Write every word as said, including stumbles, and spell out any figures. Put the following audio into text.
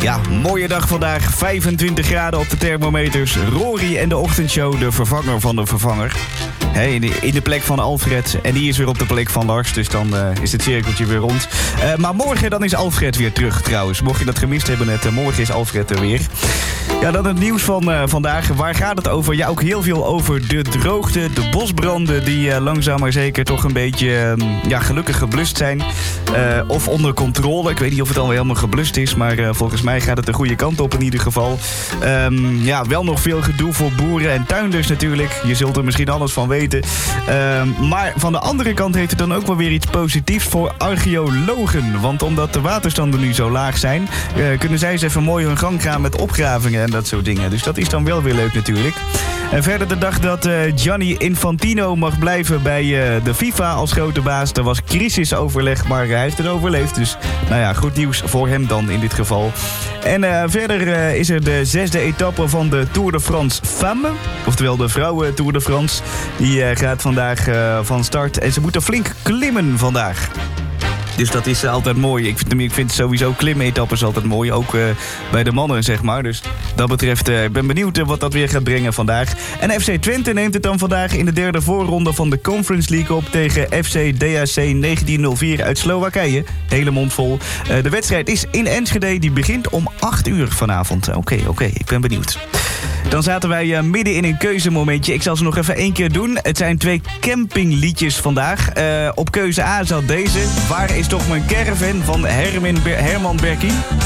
Ja, mooie dag vandaag. vijfentwintig graden op de thermometers. Rory en de ochtendshow, de vervanger van de vervanger. He, in, de, in de plek van Alfred. En die is weer op de plek van Lars. Dus dan uh, is het cirkeltje weer rond. Uh, maar morgen dan is Alfred weer terug trouwens. Mocht je dat gemist hebben net, uh, morgen is Alfred er weer. Ja, dan het nieuws van uh, vandaag. Waar gaat het over? Ja, ook heel veel over de droogte. De bosbranden die uh, langzaam maar zeker toch een beetje uh, ja, gelukkig geblust zijn. Uh, of onder controle. Ik weet niet of het al helemaal geblust is. Maar uh, volgens mij gaat het de goede kant op in ieder geval. Um, ja, wel nog veel gedoe voor boeren en tuinders natuurlijk. Je zult er misschien alles van weten. Um, maar van de andere kant heeft het dan ook wel weer iets positiefs voor archeologen. Want omdat de waterstanden nu zo laag zijn, uh, kunnen zij eens even mooi hun gang gaan met opgravingen en dat soort dingen. Dus dat is dan wel weer leuk natuurlijk. En verder de dag dat uh, Gianni Infantino mag blijven bij uh, de FIFA als grote baas. Er was crisisoverleg, maar hij heeft het overleefd. Dus nou ja, goed nieuws voor hem dan in dit geval. En uh, verder uh, is er de zesde etappe van de Tour de France Femmes. Oftewel de vrouwen Tour de France. Die uh, gaat vandaag uh, van start. En ze moeten flink klimmen vandaag. Dus dat is altijd mooi. Ik vind, ik vind sowieso klimetappes altijd mooi. Ook uh, bij de mannen, zeg maar. Dus dat betreft, ik uh, ben benieuwd uh, wat dat weer gaat brengen vandaag. En F C Twente neemt het dan vandaag in de derde voorronde van de Conference League op tegen F C D H C negentien nul vier uit Slowakije. Hele mond vol. Uh, de wedstrijd is in Enschede. Die begint om acht uur vanavond. Oké, okay, oké. Okay, ik ben benieuwd. Dan zaten wij uh, midden in een keuzemomentje. Ik zal ze nog even één keer doen. Het zijn twee campingliedjes vandaag. Uh, op keuze A zat deze. Waar is toch mijn caravan van Herman, Ber- Herman Berkie?